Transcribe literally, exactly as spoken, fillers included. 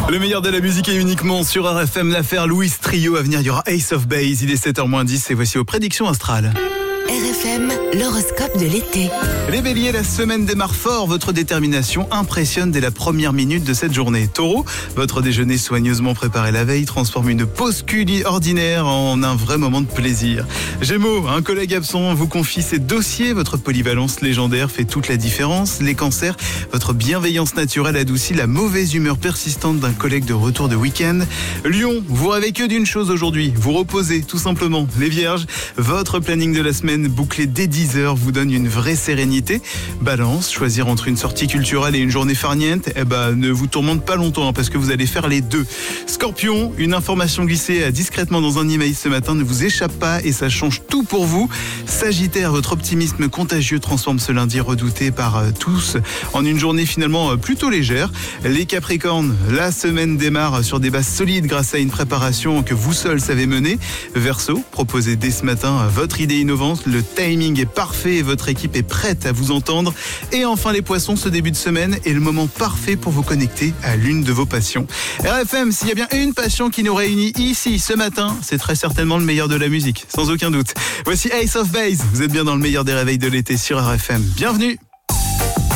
Le meilleur de la musique est uniquement sur R F M. L'affaire Louis Trio à venir. Il y aura Ace of Base. Il est sept heures moins dix et voici vos prédictions astrales. R F M, l'horoscope de l'été. Les béliers, la semaine démarre fort. Votre détermination impressionne dès la première minute de cette journée. Taureau, votre déjeuner soigneusement préparé la veille transforme une pause cul ordinaire en un vrai moment de plaisir. Gémeaux, un collègue absent vous confie ses dossiers. Votre polyvalence légendaire fait toute la différence. Les cancers, votre bienveillance naturelle adoucit la mauvaise humeur persistante d'un collègue de retour de week-end. Lion, vous rêvez que d'une chose aujourd'hui, vous reposez tout simplement. Les vierges, votre planning de la semaine bouclé dès dix heures vous donne une vraie sérénité. Balance, choisir entre une sortie culturelle et une journée farniente, eh ben, ne vous tourmente pas longtemps hein, parce que vous allez faire les deux. Scorpion, une information glissée discrètement dans un email ce matin ne vous échappe pas et ça change tout pour vous. Sagittaire, votre optimisme contagieux transforme ce lundi redouté par euh, tous en une journée finalement euh, plutôt légère. Les Capricornes, la semaine démarre sur des bases solides grâce à une préparation que vous seul savez mener. Verseau, proposez dès ce matin votre idée innovante. Le timing est parfait et votre équipe est prête à vous entendre. Et enfin les poissons, ce début de semaine est le moment parfait pour vous connecter à l'une de vos passions. R F M, s'il y a bien une passion qui nous réunit ici ce matin, c'est très certainement le meilleur de la musique, sans aucun doute. Voici Ace of Base, vous êtes bien dans le meilleur des réveils de l'été sur R F M. Bienvenue.